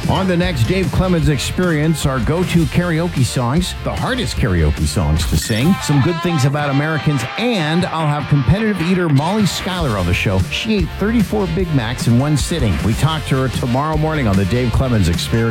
On the next Dave Clemens Experience, our go-to karaoke songs, the hardest karaoke songs to sing, some good things about Americans, and I'll have competitive eater Molly Schuyler on the show. She ate 34 Big Macs in one sitting. We talk to her tomorrow morning on the Dave Clemens Experience.